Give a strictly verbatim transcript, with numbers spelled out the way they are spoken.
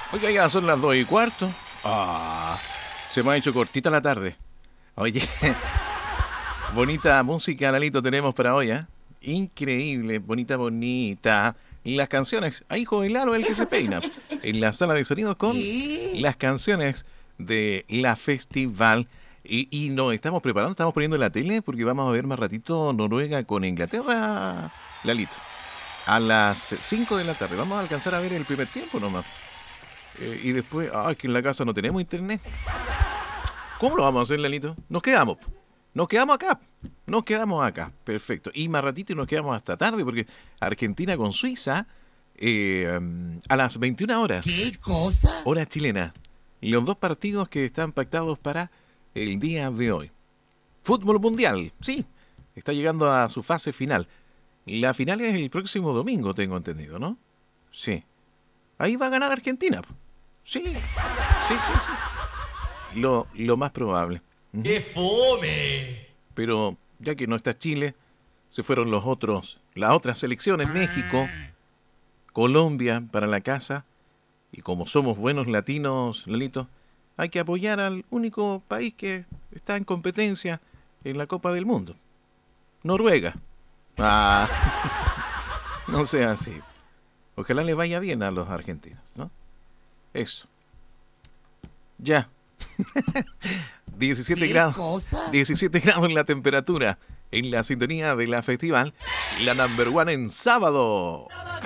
Oiga, ya son las dos y cuarto. Ah, se me ha hecho cortita la tarde. Oye, bonita música, Lalito, tenemos para hoy, ¿eh? Increíble, bonita, bonita. Y las canciones, ahí joven Lalo el que se peina. En la sala de sonidos con las canciones de la festival. Y, y nos estamos preparando, estamos poniendo la tele porque vamos a ver más ratito Noruega con Inglaterra, Lalito. A las cinco de la tarde. Vamos a alcanzar a ver el primer tiempo nomás. Eh, y después, ay, que en la casa no tenemos internet. ¿Cómo lo vamos a hacer, Lalito? Nos quedamos. Nos quedamos acá. Nos quedamos acá. Perfecto. Y más ratito y nos quedamos hasta tarde porque Argentina con Suiza eh, a las veintiuna horas. ¿Qué cosa? Hora chilena. Los dos partidos que están pactados para el día de hoy. Fútbol mundial. Sí. Está llegando a su fase final. La final es el próximo domingo, tengo entendido, ¿no? Sí. Ahí va a ganar Argentina. Sí. Sí, sí, sí. Lo, lo más probable. Ujú. ¡Qué fome! Pero ya que no está Chile, se fueron los otros, las otras selecciones, México, Colombia para la casa. Y como somos buenos latinos, Lalito, hay que apoyar al único país que está en competencia en la Copa del Mundo. Noruega. Ah, no sea así. Ojalá le vaya bien a los argentinos, ¿no? Eso. Ya. diecisiete ¿Qué grados. cosa? diecisiete grados en la temperatura. En la sintonía de la festival. La number one en sábado.